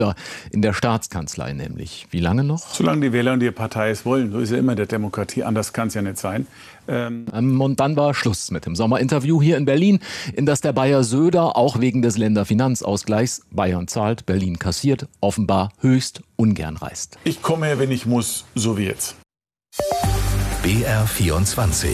in der Staatskanzlei nämlich. Wie lange noch? Solange die Wähler und die Partei es wollen. So ist ja immer der Demokratie. Anders kann es ja nicht sein. Und dann war Schluss mit dem Sommerinterview hier in Berlin, in das der Bayer Söder auch wegen des Länderfinanzausgleichs, Bayern zahlt, Berlin kassiert, offenbar höchst ungern reist. Ich komme her, wenn ich muss, so wie jetzt. BR24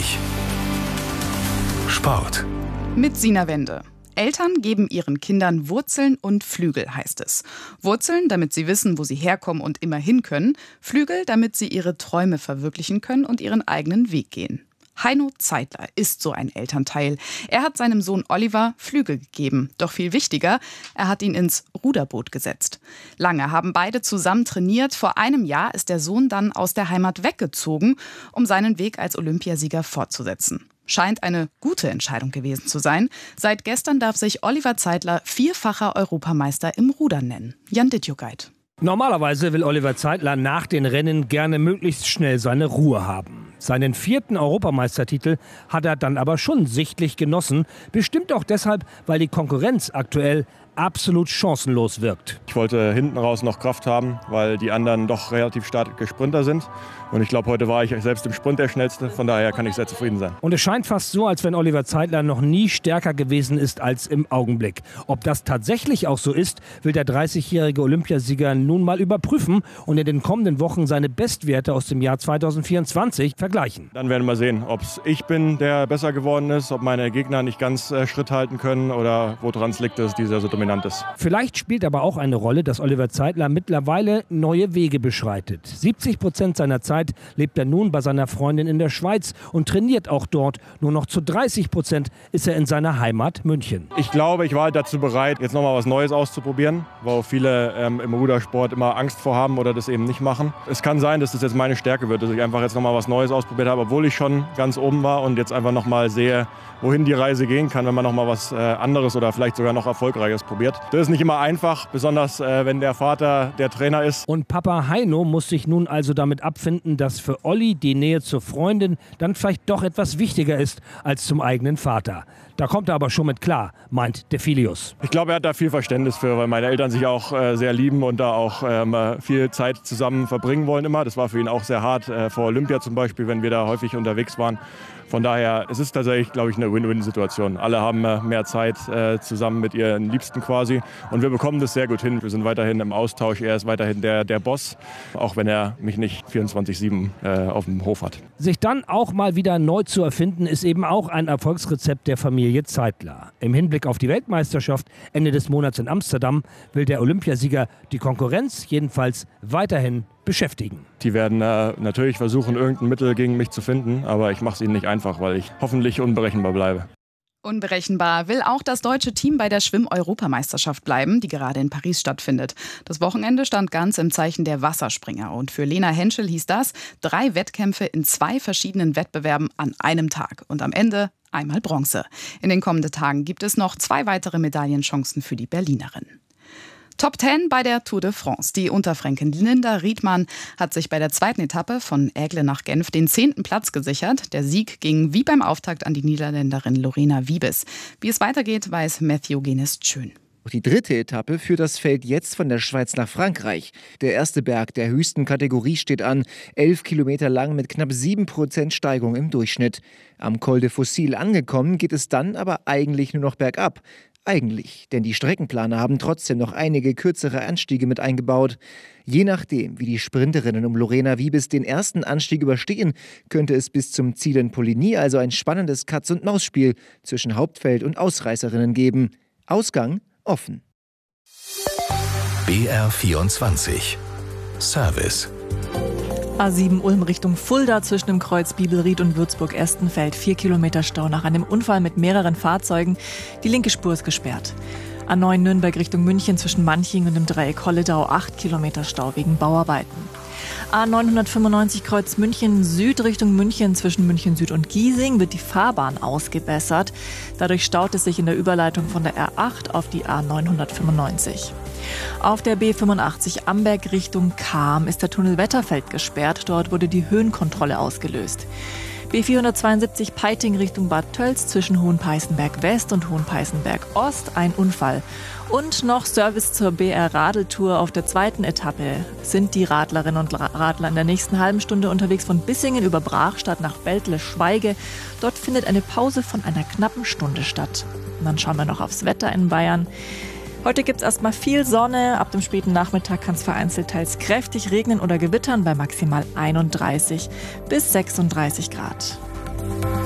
Sport. Mit Sina Wende. Eltern geben ihren Kindern Wurzeln und Flügel, heißt es. Wurzeln, damit sie wissen, wo sie herkommen und immer hin können. Flügel, damit sie ihre Träume verwirklichen können und ihren eigenen Weg gehen. Heino Zeitler ist so ein Elternteil. Er hat seinem Sohn Oliver Flügel gegeben. Doch viel wichtiger, er hat ihn ins Ruderboot gesetzt. Lange haben beide zusammen trainiert. Vor einem Jahr ist der Sohn dann aus der Heimat weggezogen, um seinen Weg als Olympiasieger fortzusetzen. Scheint eine gute Entscheidung gewesen zu sein. Seit gestern darf sich Oliver Zeitler vierfacher Europameister im Rudern nennen. Jan Dittjukeit. Normalerweise will Oliver Zeitler nach den Rennen gerne möglichst schnell seine Ruhe haben. Seinen 4. Europameistertitel hat er dann aber schon sichtlich genossen. Bestimmt auch deshalb, weil die Konkurrenz aktuell absolut chancenlos wirkt. Ich wollte hinten raus noch Kraft haben, weil die anderen doch relativ starke Sprinter sind. Und ich glaube, heute war ich selbst im Sprint der Schnellste. Von daher kann ich sehr zufrieden sein. Und es scheint fast so, als wenn Oliver Zeitler noch nie stärker gewesen ist als im Augenblick. Ob das tatsächlich auch so ist, will der 30-jährige Olympiasieger nun mal überprüfen und in den kommenden Wochen seine Bestwerte aus dem Jahr 2024 vergleichen. Dann werden wir sehen, ob es ich bin, der besser geworden ist, ob meine Gegner nicht ganz Schritt halten können oder woran es liegt, dass dieser so dominant ist. Vielleicht spielt aber auch eine Rolle, dass Oliver Zeitler mittlerweile neue Wege beschreitet. 70% seiner Zeit lebt er nun bei seiner Freundin in der Schweiz und trainiert auch dort. Nur noch zu 30% ist er in seiner Heimat München. Ich glaube, ich war halt dazu bereit, jetzt nochmal was Neues auszuprobieren, wo viele im Rudersport immer Angst vor haben oder das eben nicht machen. Es kann sein, dass das jetzt meine Stärke wird, dass ich einfach jetzt nochmal was Neues ausprobiert habe, obwohl ich schon ganz oben war und jetzt einfach nochmal sehe, wohin die Reise gehen kann, wenn man nochmal was anderes oder vielleicht sogar noch Erfolgreiches probiert. Das ist nicht immer einfach, besonders wenn der Vater der Trainer ist. Und Papa Heino muss sich nun also damit abfinden, dass für Olli die Nähe zur Freundin dann vielleicht doch etwas wichtiger ist als zum eigenen Vater. Da kommt er aber schon mit klar, meint der Filius. Ich glaube, er hat da viel Verständnis für, weil meine Eltern sich auch sehr lieben und da auch viel Zeit zusammen verbringen wollen immer. Das war für ihn auch sehr hart, vor Olympia zum Beispiel, wenn wir da häufig unterwegs waren. Von daher, es ist tatsächlich, glaube ich, eine Win-Win-Situation. Alle haben mehr Zeit zusammen mit ihren Liebsten quasi. Und wir bekommen das sehr gut hin. Wir sind weiterhin im Austausch. Er ist weiterhin der Boss, auch wenn er mich nicht 24/7 auf dem Hof hat. Sich dann auch mal wieder neu zu erfinden, ist eben auch ein Erfolgsrezept der Familie Zeitler. Im Hinblick auf die Weltmeisterschaft Ende des Monats in Amsterdam will der Olympiasieger die Konkurrenz jedenfalls weiterhin beschäftigen. Die werden natürlich versuchen, irgendein Mittel gegen mich zu finden, aber ich mache es ihnen nicht einfach, weil ich hoffentlich unberechenbar bleibe. Unberechenbar will auch das deutsche Team bei der Schwimm-Europameisterschaft bleiben, die gerade in Paris stattfindet. Das Wochenende stand ganz im Zeichen der Wasserspringer. Und für Lena Henschel hieß das 3 Wettkämpfe in 2 verschiedenen Wettbewerben an einem Tag. Und am Ende einmal Bronze. In den kommenden Tagen gibt es noch 2 weitere Medaillenchancen für die Berlinerin. Top 10 bei der Tour de France. Die Unterfränkin Linda Riedmann hat sich bei der 2. Etappe von Aigle nach Genf den 10. Platz gesichert. Der Sieg ging wie beim Auftakt an die Niederländerin Lorena Wiebes. Wie es weitergeht, weiß Matthew Genest-Schön. Die 3. Etappe führt das Feld jetzt von der Schweiz nach Frankreich. Der erste Berg der höchsten Kategorie steht an, 11 Kilometer lang mit knapp 7% Steigung im Durchschnitt. Am Col de Fossil angekommen geht es dann aber eigentlich nur noch bergab. Eigentlich, denn die Streckenplaner haben trotzdem noch einige kürzere Anstiege mit eingebaut. Je nachdem, wie die Sprinterinnen um Lorena Wiebes den ersten Anstieg überstehen, könnte es bis zum Ziel in Poligny also ein spannendes Katz-und-Maus-Spiel zwischen Hauptfeld- und Ausreißerinnen geben. Ausgang offen. BR24 Service. A7 Ulm Richtung Fulda zwischen dem Kreuz Bibelried und Würzburg-Estenfeld. 4 Kilometer Stau nach einem Unfall mit mehreren Fahrzeugen. Die linke Spur ist gesperrt. A9 Nürnberg Richtung München zwischen Manching und dem Dreieck Holledau. 8 Kilometer Stau wegen Bauarbeiten. A995 Kreuz München Süd Richtung München zwischen München Süd und Giesing wird die Fahrbahn ausgebessert. Dadurch staut es sich in der Überleitung von der R8 auf die A995. Auf der B85 Amberg Richtung Cham ist der Tunnel Wetterfeld gesperrt. Dort wurde die Höhenkontrolle ausgelöst. B472 Peiting Richtung Bad Tölz zwischen Hohenpeißenberg West und Hohenpeißenberg Ost ein Unfall. Und noch Service zur BR-Radeltour. Auf der zweiten Etappe sind die Radlerinnen und Radler in der nächsten halben Stunde unterwegs von Bissingen über Brachstadt nach Beltle-Schweige. Dort findet eine Pause von einer knappen Stunde statt. Und dann schauen wir noch aufs Wetter in Bayern. Heute gibt es erstmal viel Sonne. Ab dem späten Nachmittag kann es vereinzelt teils kräftig regnen oder gewittern bei maximal 31 bis 36 Grad.